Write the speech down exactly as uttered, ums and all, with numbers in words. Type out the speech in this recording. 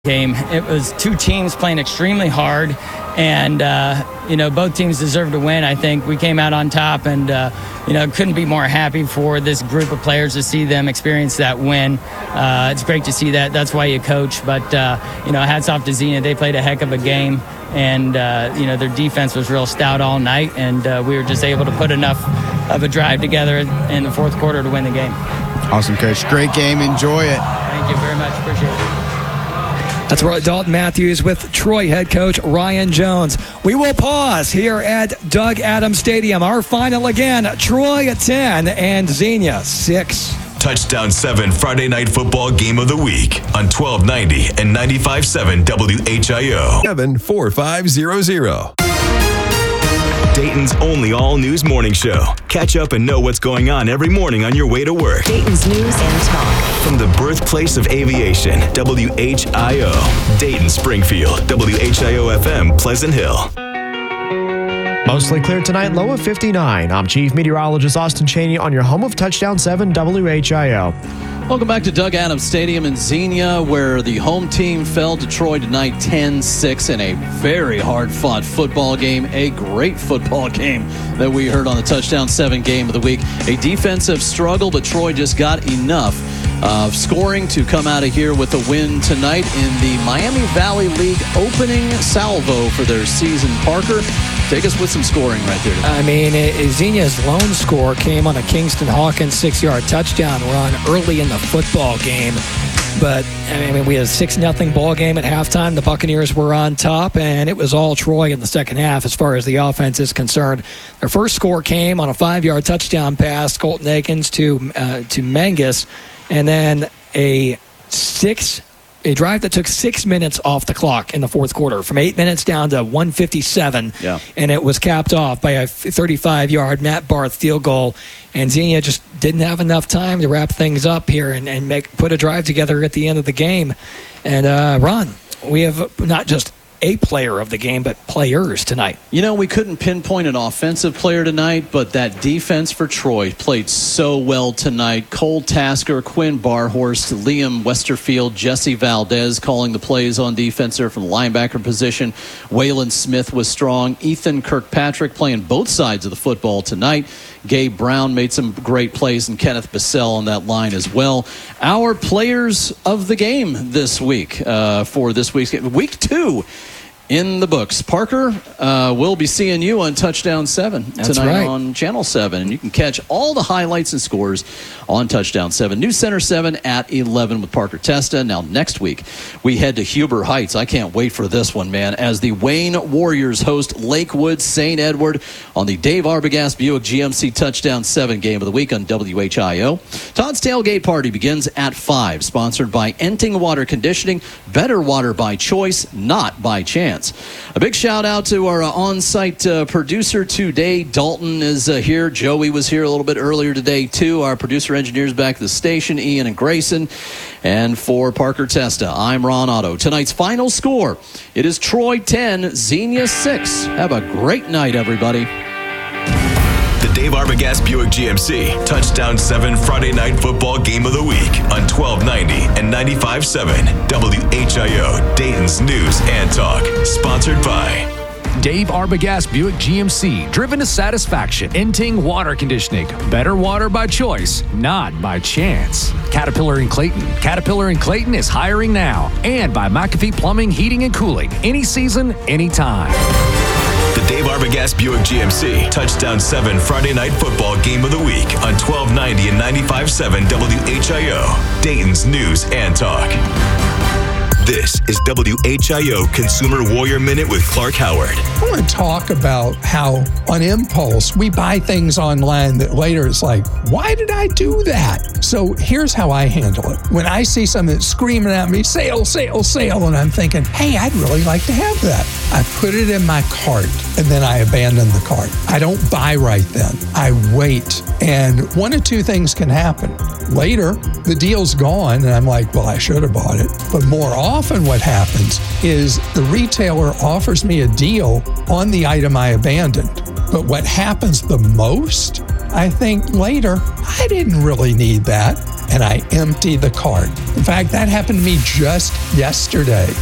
game. It was two teams playing extremely hard, and uh, you know, both teams deserved to win. I think we came out on top, and uh, you know, couldn't be more happy for this group of players to see them experience that win. Uh, it's great to see that. That's why you coach. But uh, you know, hats off to Xenia. They played a heck of a game, and uh, you know, their defense was real stout all night, and uh, we were just able to put enough of a drive together in the fourth quarter to win the game. Awesome, Coach. Great game. Enjoy it. Thank you very much. Appreciate it. That's right, Dalton Matthews with Troy head coach Ryan Jones. We will pause here at Doug Adams Stadium. Our final again, Troy at ten and Xenia six. Touchdown seven Friday Night Football Game of the Week on twelve ninety and ninety-five point seven W H I O. seven four five zero zero. Dayton's only all-news morning show. Catch up and know what's going on every morning on your way to work. Dayton's News and Talk. From the birthplace of aviation, W H I O. Dayton, Springfield, W H I O F M, Pleasant Hill. Mostly clear tonight, low of fifty-nine. I'm Chief Meteorologist Austin Cheney on your home of Touchdown seven W H I O. Welcome back to Doug Adams Stadium in Xenia, where the home team fell to Troy tonight ten six in a very hard-fought football game, a great football game that we heard on the Touchdown seven Game of the Week. A defensive struggle, but Troy just got enough of scoring to come out of here with a win tonight in the Miami Valley League opening salvo for their season. Parker, take us with some scoring right there today. I mean, Xenia's lone score came on a Kingston Hawkins six-yard touchdown run early in the football game. But, I mean, we had a six nothing ball game at halftime. The Buccaneers were on top, and it was all Troy in the second half as far as the offense is concerned. Their first score came on a five-yard touchdown pass, Colton Akins to, uh, to Mangus, and then a six A drive that took six minutes off the clock in the fourth quarter, from eight minutes down to one fifty-seven. Yeah. And it was capped off by a thirty-five-yard Matt Barth field goal. And Xenia just didn't have enough time to wrap things up here and, and make put a drive together at the end of the game. And, uh, Ron, we have not just a player of the game, but players tonight. You know, we couldn't pinpoint an offensive player tonight, but that defense for Troy played so well tonight. Cole Tasker, Quinn Barhorst, Liam Westerfield, Jesse Valdez calling the plays on defense there from the linebacker position. Waylon Smith was strong. Ethan Kirkpatrick playing both sides of the football tonight. Gabe Brown made some great plays, and Kenneth Bissell on that line as well. Our players of the game this week uh, for this week's game. Week two in the books. Parker, uh, we'll be seeing you on Touchdown seven That's tonight right. on Channel seven. And you can catch all the highlights and scores on Touchdown seven. News Center seven at eleven with Parker Testa. Now, next week, we head to Huber Heights. I can't wait for this one, man, as the Wayne Warriors host Lakewood Saint Edward on the Dave Arbogast Buick G M C Touchdown seven Game of the Week on W H I O. Todd's Tailgate Party begins at five, sponsored by Enting Water Conditioning. Better water by choice, not by chance. A big shout out to our uh, on-site uh, producer today. Dalton is uh, here. Joey was here a little bit earlier today, too. Our producer engineers back at the station, Ian and Grayson. And for Parker Testa, I'm Ron Otto. Tonight's final score, it is Troy ten, Xenia six. Have a great night, everybody. The Dave Arbogast Buick G M C Touchdown seven Friday Night Football Game of the Week on twelve ninety and ninety-five point seven W H I O, Dayton's News and Talk. Sponsored by Dave Arbogast Buick G M C, driven to satisfaction. Enting Water Conditioning. Better water by choice, not by chance. Caterpillar and Clayton. Caterpillar and Clayton is hiring now. And by McAfee Plumbing, Heating, and Cooling. Any season, anytime. the Dave Arbogast Buick G M C Touchdown seven Friday Night Football Game of the Week on twelve ninety and ninety-five point seven W H I O, Dayton's News and Talk. This is W H I O Consumer Warrior Minute with Clark Howard. I want to talk about how on impulse we buy things online that later it's like, why did I do that? So here's how I handle it. When I see something that's screaming at me, sale, sale, sale, and I'm thinking, hey, I'd really like to have that. I put it in my cart and then I abandon the cart. I don't buy right then. I wait. And one of two things can happen. Later, the deal's gone and I'm like, well, I should have bought it. But more often what happens is the retailer offers me a deal on the item I abandoned. But what happens the most, I think later, I didn't really need that. and I empty the cart. In fact, that happened to me just yesterday.